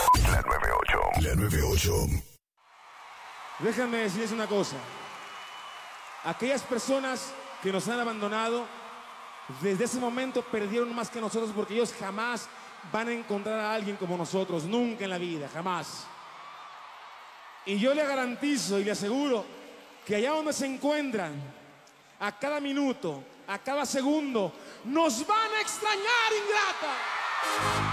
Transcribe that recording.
La 98. La 98. Déjenme decirles una cosa. Aquellas personas que nos han abandonado, desde ese momento perdieron más que nosotros, porque ellos jamás van a encontrar a alguien como nosotros, nunca en la vida, jamás. Y yo le garantizo y le aseguro que allá donde se encuentran, a cada minuto, a cada segundo, nos van a extrañar, ingrata.